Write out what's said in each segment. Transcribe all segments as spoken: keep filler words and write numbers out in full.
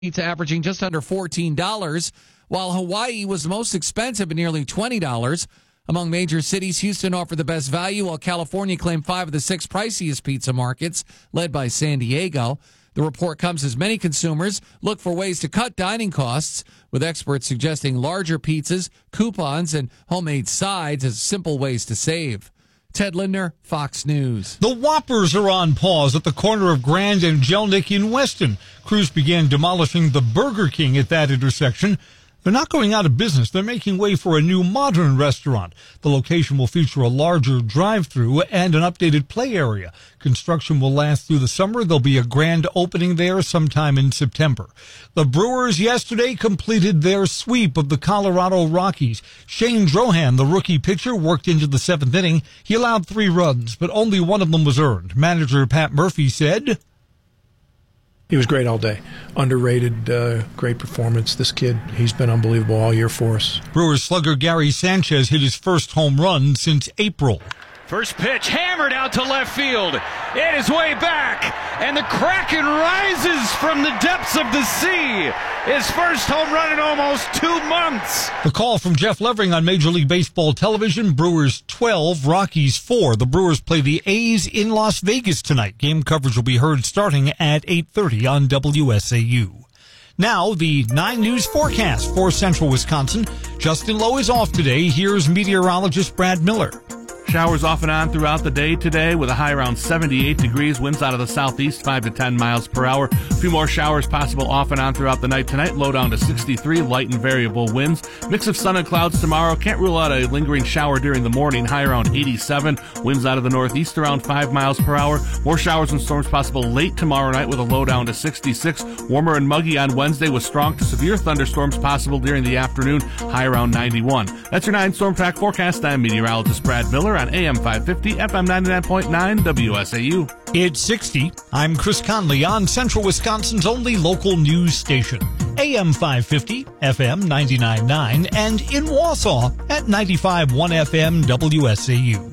pizza averaging just under fourteen dollars, while Hawaii was the most expensive at nearly twenty dollars. Among major cities, Houston offered the best value, while California claimed five of the six priciest pizza markets, led by San Diego. The report comes as many consumers look for ways to cut dining costs, with experts suggesting larger pizzas, coupons, and homemade sides as simple ways to save. Ted Lindner, Fox News. The Whoppers are on pause at the corner of Grand and Jelnik in Weston. Crews began demolishing the Burger King at that intersection. They're not going out of business. They're making way for a new modern restaurant. The location will feature a larger drive-through and an updated play area. Construction will last through the summer. There'll be a grand opening there sometime in September. The Brewers yesterday completed their sweep of the Colorado Rockies. Shane Drohan, the rookie pitcher, worked into the seventh inning. He allowed three runs, but only one of them was earned. Manager Pat Murphy said, he was great all day. Underrated, uh, great performance. This kid, he's been unbelievable all year for us. Brewers slugger Gary Sanchez hit his first home run since April. First pitch hammered out to left field. It is way back, and the Kraken rises from the depths of the sea. His first home run in almost two months. The call from Jeff Levering on Major League Baseball television. Brewers twelve, Rockies four. The Brewers play the A's in Las Vegas tonight. Game coverage will be heard starting at eight thirty on W S A U. Now, the nine News forecast for central Wisconsin. Justin Lowe is off today. Here's meteorologist Brad Miller. Showers off and on throughout the day today with a high around seventy-eight degrees. Winds out of the southeast, five to ten miles per hour. A few more showers possible off and on throughout the night tonight. Low down to sixty-three, light and variable winds. Mix of sun and clouds tomorrow. Can't rule out a lingering shower during the morning. High around eighty-seven. Winds out of the northeast around five miles per hour. More showers and storms possible late tomorrow night with a low down to sixty-six. Warmer and muggy on Wednesday with strong to severe thunderstorms possible during the afternoon. High around ninety-one. That's your nine Storm Track forecast. I'm meteorologist Brad Miller on A M five fifty, F M ninety-nine point nine, W S A U. It's sixty. I'm Chris Conley on Central Wisconsin's only local news station. A M five fifty, F M ninety-nine point nine, and in Wausau at ninety-five point one F M, W S A U.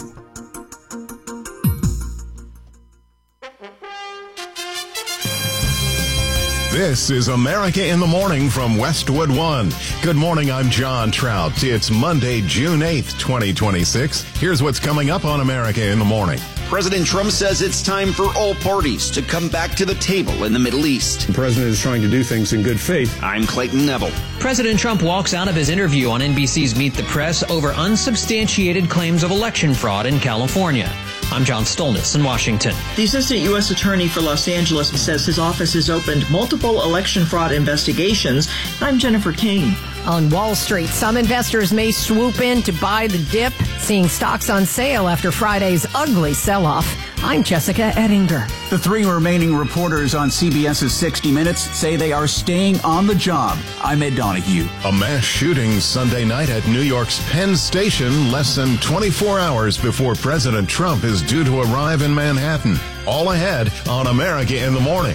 This is America in the Morning from Westwood One. Good morning, I'm John Trout. It's Monday, June eighth, twenty twenty-six. Here's what's coming up on America in the Morning. President Trump says it's time for all parties to come back to the table in the Middle East. The president is trying to do things in good faith. I'm Clayton Neville. President Trump walks out of his interview on N B C's Meet the Press over unsubstantiated claims of election fraud in California. I'm John Stolnitz in Washington. The assistant U S attorney for Los Angeles says his office has opened multiple election fraud investigations. I'm Jennifer King. On Wall Street, some investors may swoop in to buy the dip, seeing stocks on sale after Friday's ugly sell-off. I'm Jessica Ettinger. The three remaining reporters on C B S's sixty minutes say they are staying on the job. I'm Ed Donahue. A mass shooting Sunday night at New York's Penn Station less than twenty-four hours before President Trump is due to arrive in Manhattan. All ahead on America in the Morning.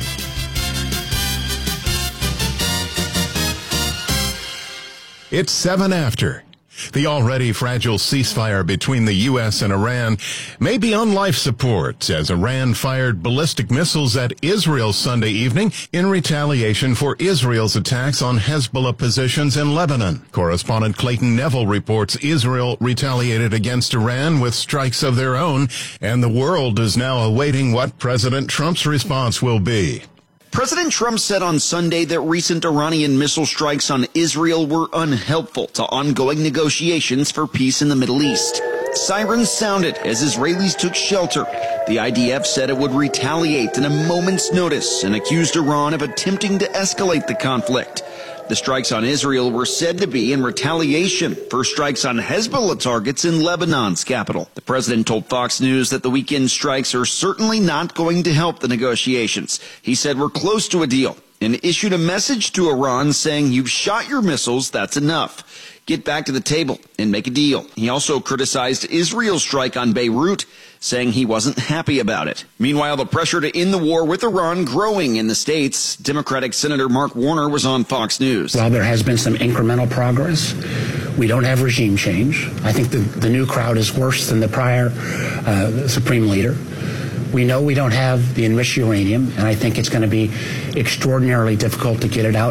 It's seven after. The already fragile ceasefire between the U S and Iran may be on life support as Iran fired ballistic missiles at Israel Sunday evening in retaliation for Israel's attacks on Hezbollah positions in Lebanon. Correspondent Clayton Neville reports Israel retaliated against Iran with strikes of their own, and the world is now awaiting what President Trump's response will be. President Trump said on Sunday that recent Iranian missile strikes on Israel were unhelpful to ongoing negotiations for peace in the Middle East. Sirens sounded as Israelis took shelter. The I D F said it would retaliate in a moment's notice and accused Iran of attempting to escalate the conflict. The strikes on Israel were said to be in retaliation for strikes on Hezbollah targets in Lebanon's capital. The president told Fox News that the weekend strikes are certainly not going to help the negotiations. He said we're close to a deal and issued a message to Iran saying you've shot your missiles, that's enough. Get back to the table and make a deal. He also criticized Israel's strike on Beirut, saying he wasn't happy about it. Meanwhile, the pressure to end the war with Iran growing in the States. Democratic Senator Mark Warner was on Fox News. While there has been some incremental progress, we don't have regime change. I think the, the new crowd is worse than the prior uh, supreme leader. We know we don't have the enriched uranium, and I think it's going to be extraordinarily difficult to get it out.